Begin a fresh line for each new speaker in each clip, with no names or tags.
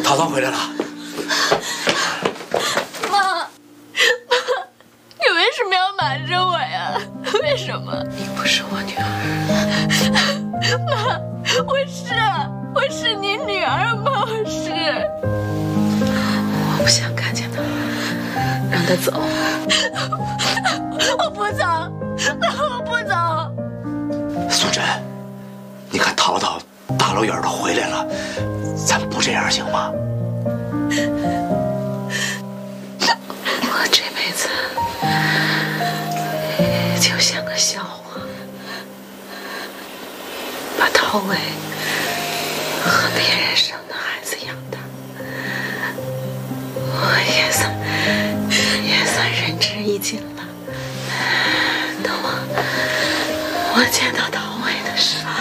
涛涛回来了。
妈，你为什么要瞒着我呀？为什么？
你不是我女儿。
妈，我是你女儿吗？我是。
我不想看见他，让他走。
我不走，我不走。
素贞，你看涛涛大老远的回来了，咱不这样行吗？
我这辈子就像个笑话，把陶伟和别人生的孩子养大，我也算仁至义尽了。等我见到陶伟的时候，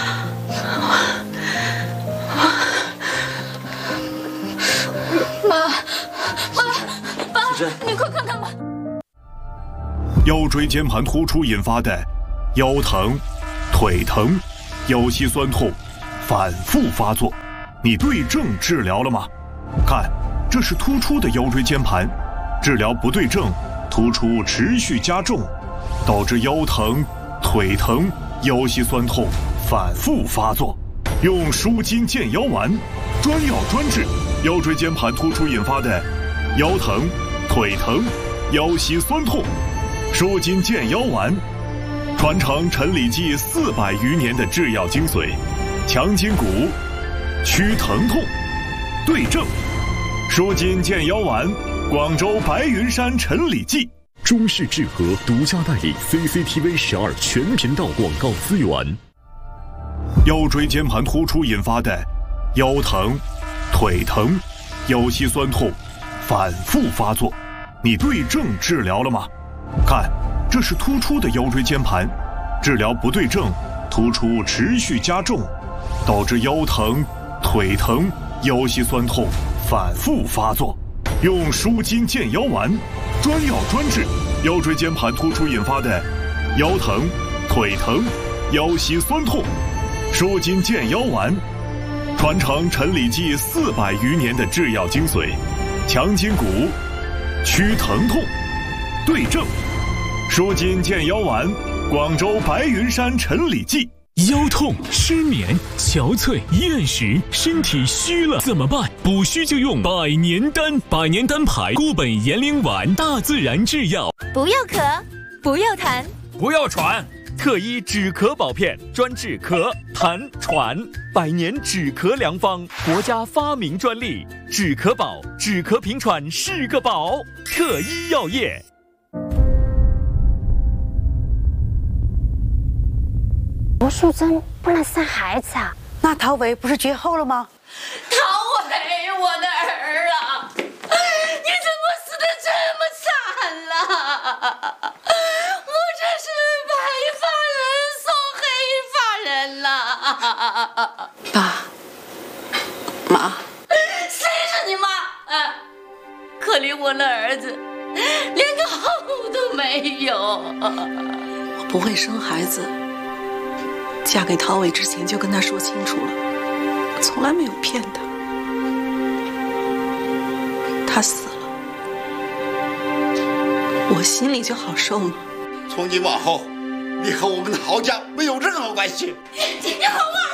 妈，你快看看吧。
腰椎间盘突出引发的腰疼、腿疼、腰膝酸痛反复发作，你对症治疗了吗？看，这是突出的腰椎间盘，治疗不对症，突出持续加重，导致腰疼、腿疼、腰膝酸痛反复发作。用舒筋健腰丸，专药专治腰椎间盘突出引发的腰疼、腿疼、腰膝酸痛。舒筋健腰丸，传承陈李济400余年的制药精髓，强筋骨，祛疼痛，对症。舒筋健腰丸，广州白云山陈李济。
中式制和独家代理 CCTV 12全频道广告资源。
腰椎间盘突出引发的腰疼、腿疼、腰膝酸痛反复发作，你对症治疗了吗？看，这是突出的腰椎间盘，治疗不对症，突出持续加重，导致腰疼、腿疼、腰膝酸痛反复发作。用舒筋健腰丸，专药专治腰椎间盘突出引发的腰疼、腿疼、腰膝酸痛。舒筋健腰丸，传承陈李济400余年的制药精髓，强筋骨，祛疼痛，对症。舒筋健腰丸，广州白云山陈李济。
腰痛、失眠、憔悴、厌食，身体虚了怎么办？补虚就用百年丹，百年丹牌固本延龄丸，大自然制药。
不要咳，不要痰，
不要喘，特医止咳宝片，专治咳、痰、喘，百年止咳良方，国家发明专利，止咳宝，止咳平喘是个宝，特医药业。
吴淑珍不能生孩子啊？
那陶伟不是绝后了吗？
陶伟，我的儿啊，你怎么死得这么惨了？我这是白发人送黑发人了。
爸妈，
谁是你妈？可怜我的儿子，连个后都没有。
我不会生孩子。嫁给陶伟之前就跟他说清楚了，我从来没有骗他。他死了，我心里就好受吗？
从今往后，你和我们陶家没有任何关系。
你好啊！